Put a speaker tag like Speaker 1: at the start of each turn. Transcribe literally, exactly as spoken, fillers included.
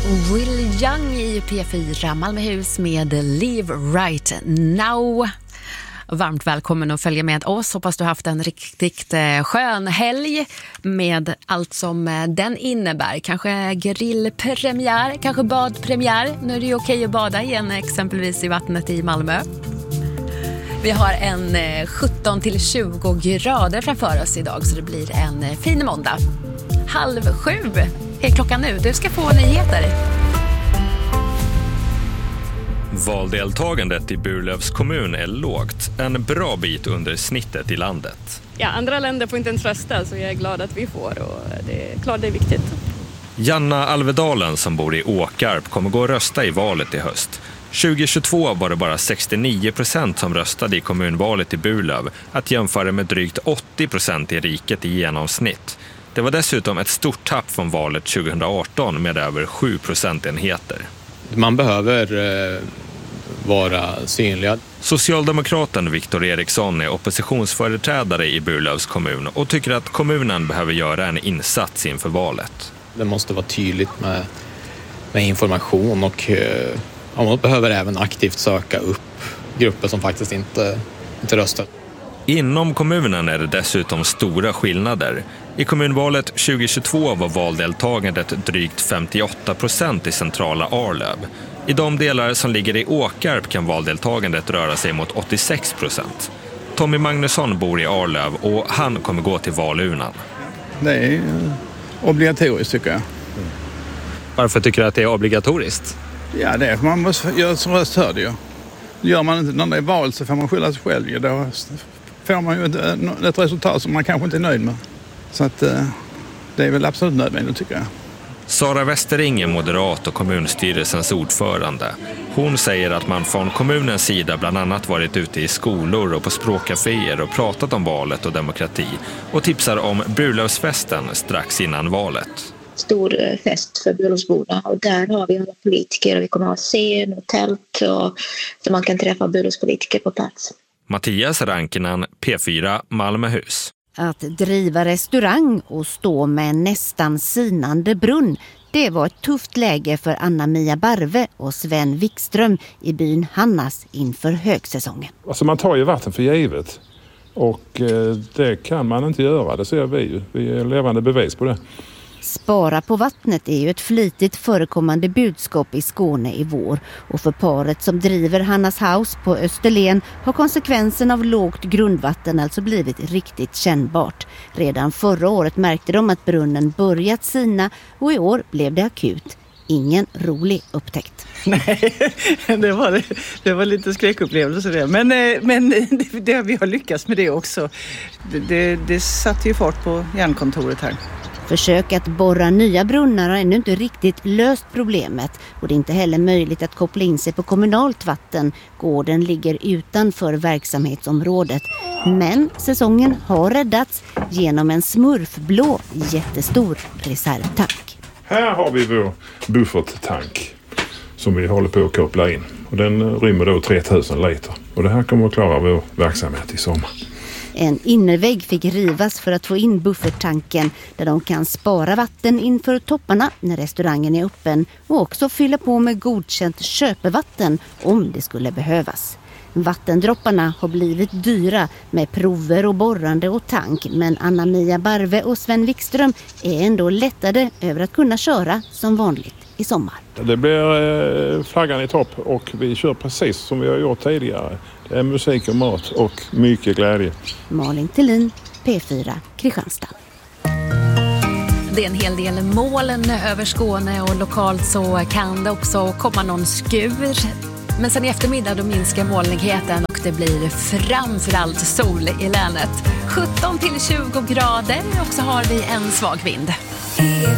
Speaker 1: Will Young i P fyra Malmöhus med Live Right Now. Varmt välkommen att följa med oss. Hoppas du har haft en riktigt skön helg med allt som den innebär. Kanske grillpremiär, kanske badpremiär. Nu är det ju okej att bada igen, exempelvis i vattnet i Malmö. Vi har en sjutton till tjugo grader framför oss idag, så det blir en fin måndag. Halv sju är klockan nu. Du ska få nyheter.
Speaker 2: Valdeltagandet i Burlövs kommun är lågt, en bra bit under snittet i landet.
Speaker 3: Ja, andra länder får inte ens rösta, så jag är glad att vi får, och det är klart det är viktigt.
Speaker 2: Janna Alvedalen som bor i Åkarp kommer gå och rösta i valet i höst. tjugohundratjugotvå var det bara sextionio procent som röstade i kommunvalet i Burlöv, att jämföra med drygt åttio procent i riket i genomsnitt. Det var dessutom ett stort tapp från valet tjugohundraarton med över sju procentenheter.
Speaker 4: Man behöver eh, vara synlig.
Speaker 2: Socialdemokraten Viktor Eriksson är oppositionsföreträdare i Burlövs kommun och tycker att kommunen behöver göra en insats inför valet.
Speaker 4: Det måste vara tydligt med, med information, och eh, man behöver även aktivt söka upp grupper som faktiskt inte, inte röstar.
Speaker 2: Inom kommunen är det dessutom stora skillnader. I kommunvalet tjugohundratjugotvå var valdeltagandet drygt femtioåtta procent i centrala Arlöv. I de delar som ligger i Åkarp kan valdeltagandet röra sig mot åttiosex procent. Tommy Magnusson bor i Arlöv och han kommer gå till valurnan.
Speaker 5: Det är obligatoriskt, tycker jag.
Speaker 4: Varför tycker du att det är obligatoriskt?
Speaker 5: Ja, det är för man måste göra som röst hörde ju. Gör man inte när det är val så får man skylla sig själv. Då får man ju ett, ett resultat som man kanske inte är nöjd med. Så att det är väl absolut nödvändigt, tycker jag.
Speaker 2: Sara Westering är moderat och kommunstyrelsens ordförande. Hon säger att man från kommunens sida bland annat varit ute i skolor och på språkcaféer och pratat om valet och demokrati, och tipsar om Burlövsfesten strax innan valet.
Speaker 6: Stor fest för Burlövsborna, och där har vi alla politiker, och vi kommer att ha scen och tält och, så man kan träffa Burlövspolitiker på plats.
Speaker 2: Mattias Rankinen, P fyra Malmöhus.
Speaker 7: Att driva restaurang och stå med en nästan sinande brunn, det var ett tufft läge för Anna-Mia Barve och Sven Wikström i byn Hannas inför högsäsongen.
Speaker 8: Alltså man tar ju vatten för givet, och eh, det kan man inte göra, det ser vi ju. Vi är levande bevis på det.
Speaker 7: Spara på vattnet är ju ett flitigt förekommande budskap i Skåne i vår, och för paret som driver Hannas House på Österlen har konsekvensen av lågt grundvatten alltså blivit riktigt kännbart. Redan förra året märkte de att brunnen börjat sina, och i år blev det akut. Ingen rolig upptäckt.
Speaker 9: Nej, det var, det var lite skräckupplevelse det. Men, men det, det, vi har lyckats med det också. Det, det, det satte ju fart på järnkontoret här.
Speaker 7: Försök att borra nya brunnar har ännu inte riktigt löst problemet, och det är inte heller möjligt att koppla in sig på kommunalt vatten. Gården ligger utanför verksamhetsområdet. Men säsongen har räddats genom en smurfblå jättestor reservtank.
Speaker 8: Här har vi vår bufferttank som vi håller på att koppla in. Och den rymmer då tre tusen liter. Och det här kommer att klara vår verksamhet i sommar.
Speaker 7: En innervägg fick rivas för att få in bufferttanken, där de kan spara vatten inför topparna när restaurangen är öppen, och också fylla på med godkänt köpevatten om det skulle behövas. Vattendropparna har blivit dyra med prover och borrande och tank, men Anna-Mia Barve och Sven Wikström är ändå lättade över att kunna köra som vanligt i sommar.
Speaker 8: Det blir flaggan i topp, och vi kör precis som vi har gjort tidigare. Det är musik och mat och mycket glädje.
Speaker 7: Malin Thelin, P fyra, Kristianstad.
Speaker 1: Det är en hel del moln över Skåne, och lokalt så kan det också komma någon skur. Men sen i eftermiddag då minskar molnigheten och det blir framförallt sol i länet. sjutton till tjugo grader, och så har vi en svag vind.